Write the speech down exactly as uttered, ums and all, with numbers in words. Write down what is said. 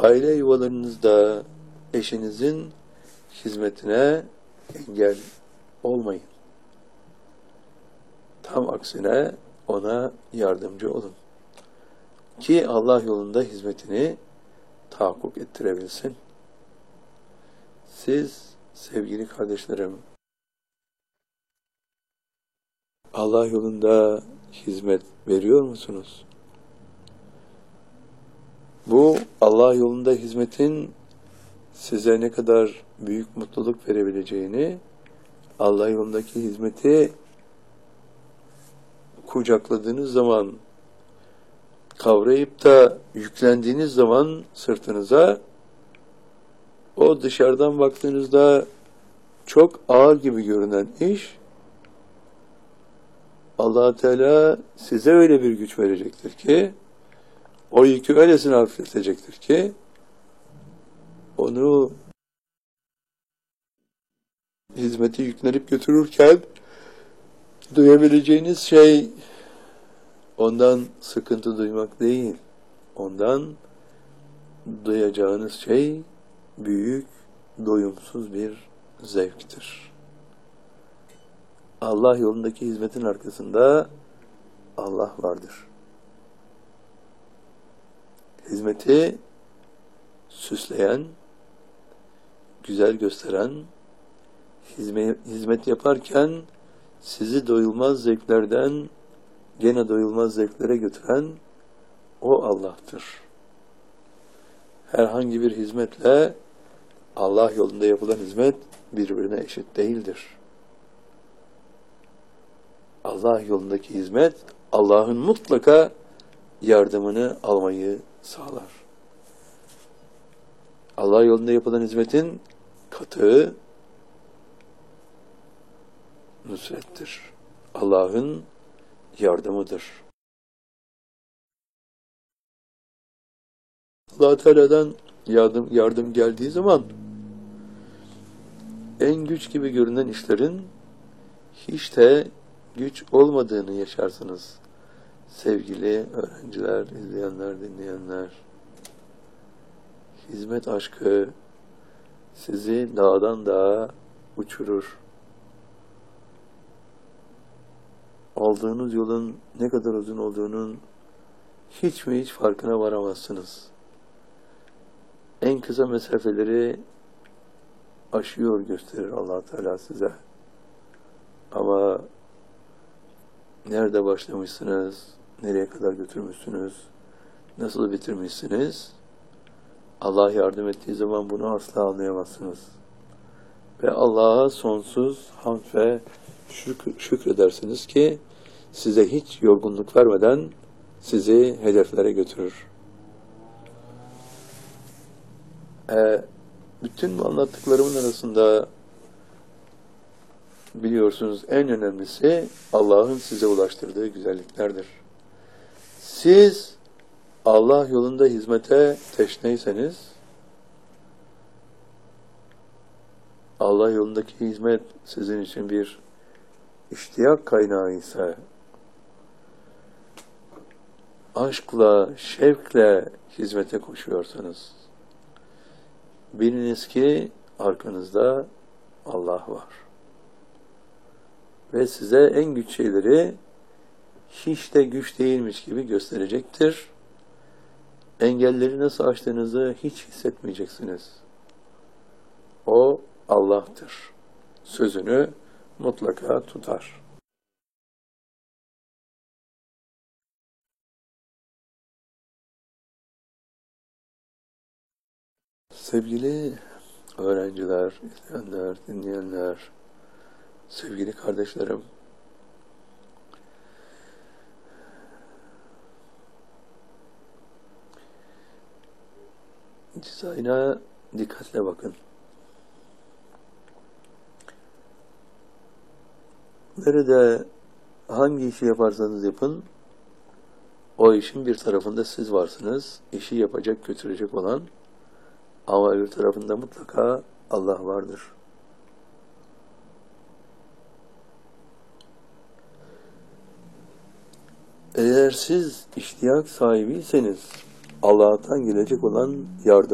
aile yuvalarınızda eşinizin hizmetine engel olmayın. Tam aksine ona yardımcı olun. Ki Allah yolunda hizmetini tahakkuk ettirebilsin. Siz sevgili kardeşlerim, Allah yolunda hizmet veriyor musunuz? Bu Allah yolunda hizmetin size ne kadar büyük mutluluk verebileceğini, Allah yolundaki hizmeti kucakladığınız zaman, kavrayıp da yüklendiğiniz zaman sırtınıza, o dışarıdan baktığınızda çok ağır gibi görünen iş, Allah Teala size öyle bir güç verecektir ki, o yükü öylesine hafifletecektir ki, onu hizmeti yüklenip götürürken duyabileceğiniz şey ondan sıkıntı duymak değil. Ondan duyacağınız şey büyük, doyumsuz bir zevktir. Allah yolundaki hizmetin arkasında Allah vardır. Hizmeti süsleyen, güzel gösteren, hizmet yaparken sizi doyulmaz zevklerden gene doyulmaz zevklere götüren o Allah'tır. Herhangi bir hizmetle Allah yolunda yapılan hizmet birbirine eşit değildir. Allah yolundaki hizmet Allah'ın mutlaka yardımını almayı sağlar. Allah yolunda yapılan hizmetin katığı nusrettir. Allah'ın yardımıdır. Allah Teala'dan yardım, yardım geldiği zaman en güç gibi görünen işlerin hiç de güç olmadığını yaşarsınız. Sevgili öğrenciler, izleyenler, dinleyenler, hizmet aşkı sizi dağdan dağa uçurur. Aldığınız yolun ne kadar uzun olduğunun hiç mi hiç farkına varamazsınız. En kısa mesafeleri aşıyor gösterir Allah Teala size. Ama nerede başlamışsınız, nereye kadar götürmüşsünüz, nasıl bitirmişsiniz, Allah yardım ettiği zaman bunu asla anlayamazsınız. Ve Allah'a sonsuz hamd ve şükür, şükredersiniz ki size hiç yorgunluk vermeden sizi hedeflere götürür. Ee, bütün bu anlattıklarımın arasında biliyorsunuz en önemlisi Allah'ın size ulaştırdığı güzelliklerdir. Siz Allah yolunda hizmete teşneyseniz, Allah yolundaki hizmet sizin için bir iştiyak kaynağı ise, aşkla, şevkle hizmete koşuyorsanız, biliniz ki arkanızda Allah var. Ve size en güç şeyleri hiç de güç değilmiş gibi gösterecektir. Engelleri nasıl aştığınızı hiç hissetmeyeceksiniz. O Allah'tır. Sözünü mutlaka tutar. Sevgili öğrenciler, izleyenler, dinleyenler, sevgili kardeşlerim, dizayna dikkatle bakın. Nerede hangi işi yaparsanız yapın, o işin bir tarafında siz varsınız, işi yapacak, götürecek olan, ama öbür tarafında mutlaka Allah vardır. Eğer siz iştiyak sahibiyseniz, Allah'tan gelecek olan yardım